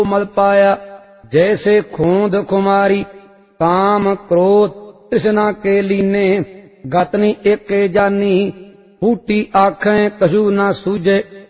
मल पाया। जैसे खोंद खुमारी काम क्रोध तृष्णा के लीने, गतनी एके जानी फूटी आँखें कछु न सूझे।